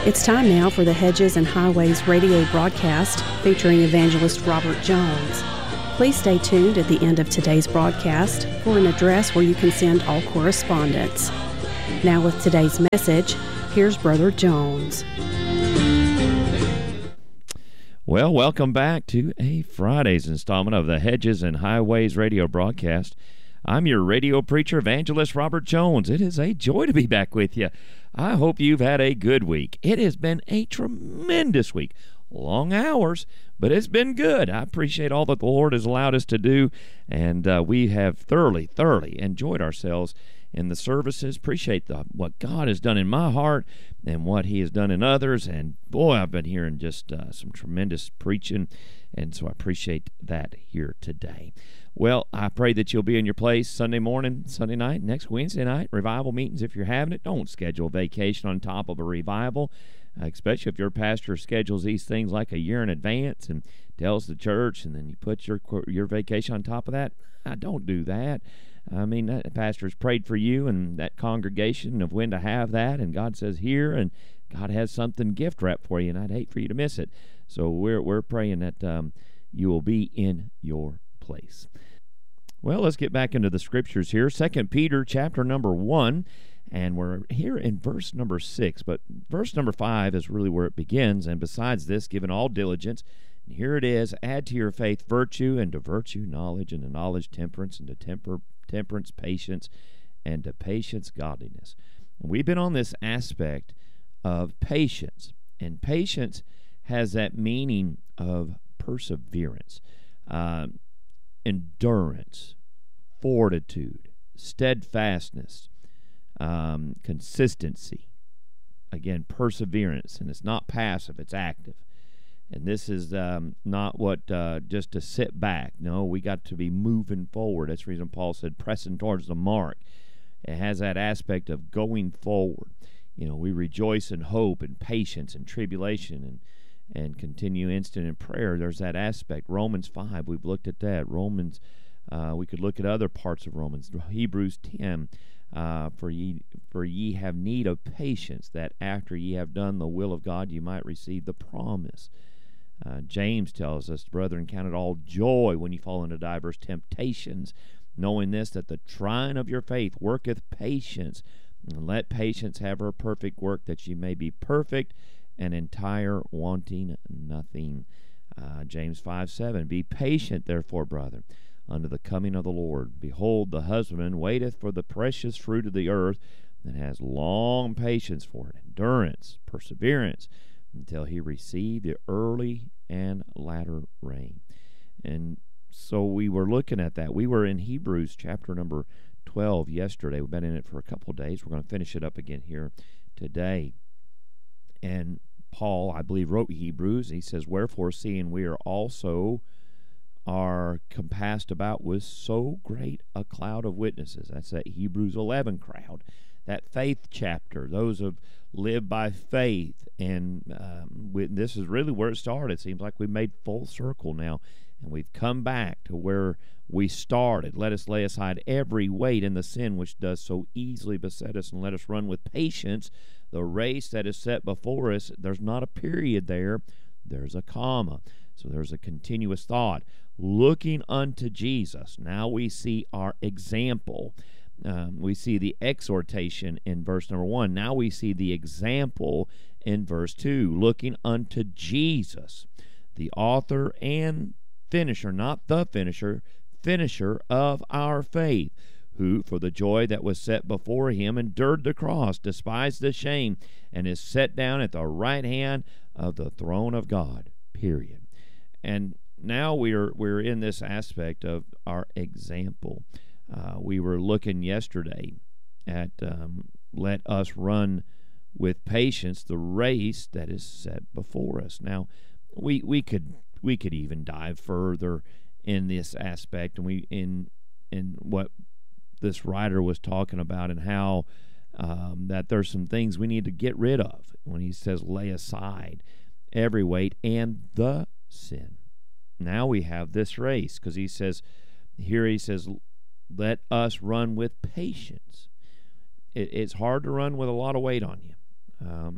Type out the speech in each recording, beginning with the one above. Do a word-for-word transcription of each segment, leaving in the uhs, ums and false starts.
It's time now for the Hedges and Highways radio broadcast featuring evangelist Robert Jones. Please stay tuned at the end of today's broadcast for an address where you can send all correspondence. Now with today's message, here's Brother Jones. Well, welcome back to a Friday's installment of the Hedges and Highways radio broadcast. I'm your radio preacher, evangelist Robert Jones. It is a joy to be back with you. I hope you've had a good week. It has been a tremendous week. Long hours, but it's been good. I appreciate all that the Lord has allowed us to do, and uh, we have thoroughly, thoroughly enjoyed ourselves in the services. Appreciate the, what God has done in my heart and what He has done in others, and boy, I've been hearing just uh, some tremendous preaching, and so I appreciate that here today. Well, I pray that you'll be in your place Sunday morning, Sunday night, next Wednesday night, revival meetings if you're having it. Don't schedule a vacation on top of a revival, uh, especially if your pastor schedules these things like a year in advance and tells the church, and then you put your your vacation on top of that. I don't do that. I mean, that pastor's prayed for you and that congregation of when to have that, and God says here, and God has something gift wrapped for you, and I'd hate for you to miss it. So we're we're praying that um, you will be in your place. Well, let's get back into the scriptures here. Second Peter chapter number one, and we're here in verse number six, but verse number five is really where it begins. And besides this, given all diligence, and here it is, add to your faith virtue, and to virtue knowledge, and to knowledge temperance, and to temper temperance patience, and to patience godliness. And we've been on this aspect of patience, and patience has that meaning of perseverance, uh, endurance, fortitude, steadfastness, um, consistency. Again, perseverance, and it's not passive, it's active. And this is um, not what uh, just to sit back. No, we got to be moving forward. That's the reason Paul said pressing towards the mark. It has that aspect of going forward. You know, we rejoice in hope and patience and tribulation and and continue instant in prayer. There's that aspect. Romans five, we've looked at that. Romans, uh, we could look at other parts of Romans. Hebrews ten, uh, for ye for ye have need of patience, that after ye have done the will of God, you might receive the promise. Uh, James tells us, brethren, count it all joy when you fall into diverse temptations, knowing this, that the trying of your faith worketh patience. And let patience have her perfect work, that ye may be perfect and entire, wanting nothing. Uh, James five seven, be patient, therefore, brethren, unto the coming of the Lord. Behold, the husbandman waiteth for the precious fruit of the earth, and has long patience for it, endurance, perseverance, until he receive the early and latter rain. And so we were looking at that. We were in Hebrews chapter number twelve yesterday. We've been in it for a couple of days. We're going to finish it up again here today. And Paul, I believe, wrote Hebrews. He says, wherefore, seeing we are also are compassed about with so great a cloud of witnesses. That's that Hebrews eleven crowd, that faith chapter. Those have lived by faith, and um, we, this is really where it started. It seems like we've made full circle now, and we've come back to where we started. Let us lay aside every weight and the sin which does so easily beset us, and let us run with patience the race that is set before us. There's not a period there. There's a comma. So there's a continuous thought. Looking unto Jesus. Now we see our example. Um, we see the exhortation in verse number one. Now we see the example in verse two. Looking unto Jesus, the author and finisher, not the finisher, finisher of our faith, who for the joy that was set before him endured the cross, despised the shame, and is set down at the right hand of the throne of God. Period. And now we're we're in this aspect of our example. Uh, we were looking yesterday at um, let us run with patience the race that is set before us. Now we we could we could even dive further in this aspect, and we in in what this writer was talking about, and how um, that there's some things we need to get rid of when he says lay aside every weight and the sin. Now we have this race, because he says here he says let us run with patience. It, it's hard to run with a lot of weight on you. Um,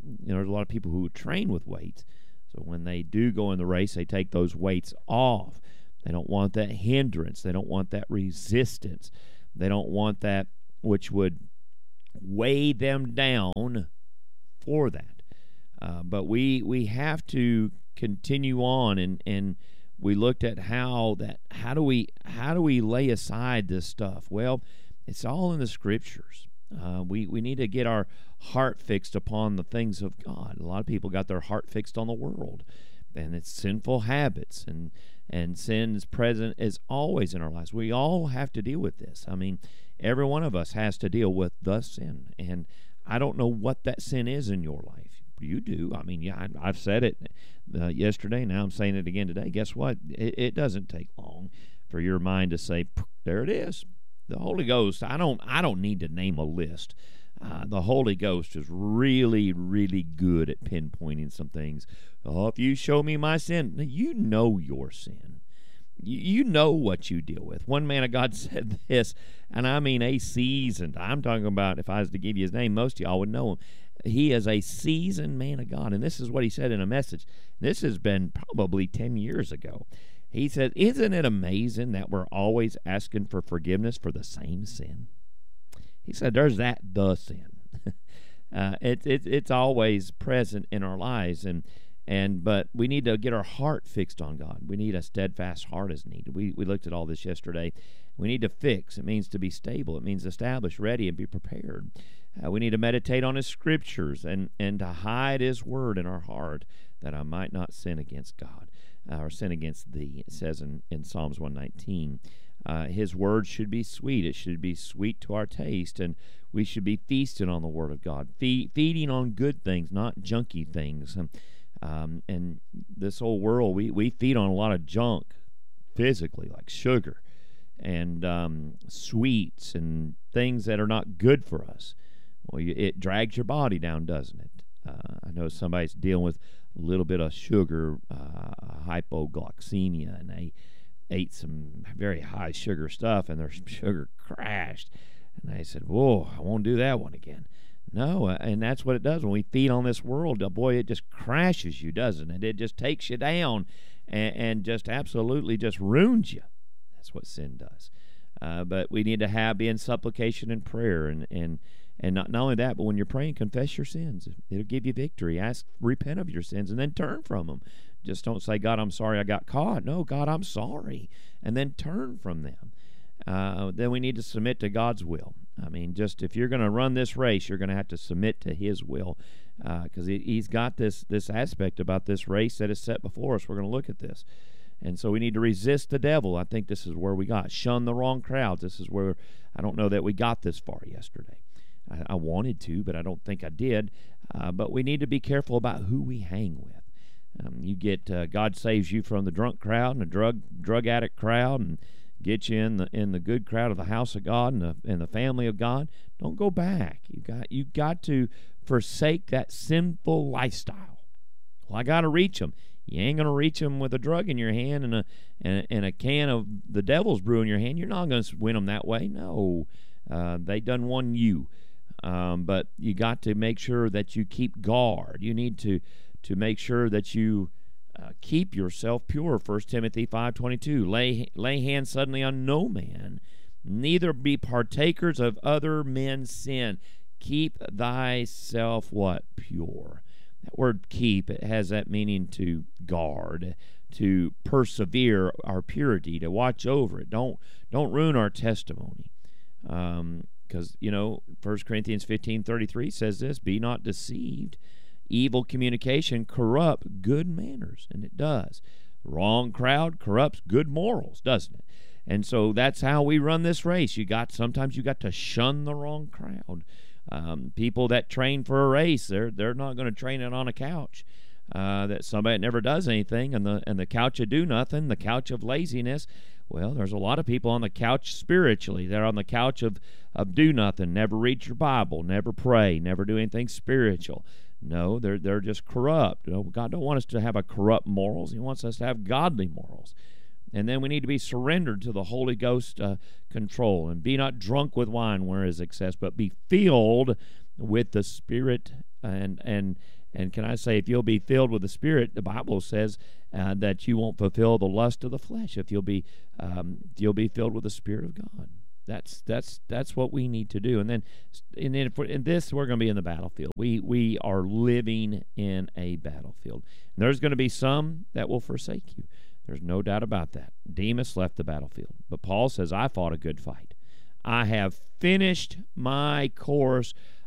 you know, there's a lot of people who train with weights. So when they do go in the race, they take those weights off. They don't want that hindrance. They don't want that resistance. They don't want that which would weigh them down for that. Uh, but we we have to continue on, and, and we looked at how that how do we how do we lay aside this stuff? Well, it's all in the Scriptures. Uh, we, we need to get our heart fixed upon the things of God. A lot of people got their heart fixed on the world, and it's sinful habits, and and sin is present is always in our lives. We all have to deal with this. I mean, every one of us has to deal with the sin, and I don't know what that sin is in your life. You do. I mean, yeah, I, I've said it uh, yesterday. Now I'm saying it again today. Guess what? It, it doesn't take long for your mind to say, there it is. The Holy Ghost, I don't I don't need to name a list. Uh, the Holy Ghost is really, really good at pinpointing some things. Oh, if you show me my sin, you know your sin. You, you know what you deal with. One man of God said this, and I mean a seasoned. I'm talking about, if I was to give you his name, most of y'all would know him. He is a seasoned man of God, and this is what he said in a message. This has been probably ten years ago. He said, isn't it amazing that we're always asking for forgiveness for the same sin? He said, there's that, the sin. uh, it, it, it's always present in our lives, and and but we need to get our heart fixed on God. We need a steadfast heart is needed. We, we looked at all this yesterday. We need to fix. It means to be stable. It means establish, ready, and be prepared. Uh, we need to meditate on His Scriptures and, and to hide His Word in our heart, that I might not sin against God. Uh, or sin against thee, it says in, in Psalms one nineteen. Uh, his word should be sweet. It should be sweet to our taste, and we should be feasting on the Word of God, Fe- feeding on good things, not junky things. Um, um, and this whole world, we, we feed on a lot of junk physically, like sugar and um, sweets and things that are not good for us. Well, you, it drags your body down, doesn't it? Uh, I know somebody's dealing with a little bit of sugar, uh, hypoglycemia, and they ate some very high sugar stuff, and their sugar crashed. And they said, whoa, I won't do that one again. No, uh, and that's what it does. When we feed on this world, uh, boy, it just crashes you, doesn't it? It just takes you down and, and just absolutely just ruins you. That's what sin does. Uh, but we need to have be in supplication and prayer, and and And not, not only that, but when you're praying, confess your sins. It'll give you victory. Ask, repent of your sins, and then turn from them. Just don't say, God, I'm sorry I got caught. No, God, I'm sorry. And then turn from them. Uh, then we need to submit to God's will. I mean, just if you're going to run this race, you're going to have to submit to His will, because uh, he, He's got this, this aspect about this race that is set before us. We're going to look at this. And so we need to resist the devil. I think this is where we got. Shun the wrong crowds. This is where I don't know that we got this far yesterday. I, I wanted to, but I don't think I did. Uh, but we need to be careful about who we hang with. Um, you get uh, God saves you from the drunk crowd and the drug drug addict crowd, and get you in the in the good crowd of the house of God and the and the family of God. Don't go back. You got you got to forsake that sinful lifestyle. Well, I got to reach them. You ain't gonna reach them with a drug in your hand and a and a, and a can of the devil's brew in your hand. You're not gonna win them that way. No, uh, they done won you. Um, but you got to make sure that you keep guard. You need to to make sure that you uh, keep yourself pure. First Timothy five twenty-two. Lay lay hands suddenly on no man, neither be partakers of other men's sin. Keep thyself what? Pure. That word keep, it has that meaning to guard, to persevere our purity, to watch over it. Don't don't ruin our testimony. Um, because, you know, First Corinthians fifteen thirty-three says this, be not deceived. Evil communication corrupts good manners, and it does. Wrong crowd corrupts good morals, doesn't it? And so that's how we run this race. You got sometimes you got to shun the wrong crowd. Um, people that train for a race, they're they're not going to train it on a couch. Uh, that somebody that never does anything, and the and the couch of do nothing, the couch of laziness. Well, there's a lot of people on the couch spiritually. They're on the couch of, of do nothing, never read your Bible, never pray, never do anything spiritual. No, they're they're just corrupt. You know, God don't want us to have a corrupt morals. He wants us to have godly morals. And then we need to be surrendered to the Holy Ghost uh, control, and be not drunk with wine where is excess, but be filled with the Spirit. And and and can I say, if you'll be filled with the Spirit, the Bible says uh, that you won't fulfill the lust of the flesh. If you'll be um, you'll be filled with the Spirit of God. That's that's that's what we need to do. And then, and then for, in this, we're going to be in the battlefield. We we are living in a battlefield. And there's going to be some that will forsake you. There's no doubt about that. Demas left the battlefield, but Paul says, "I fought a good fight. I have finished my course.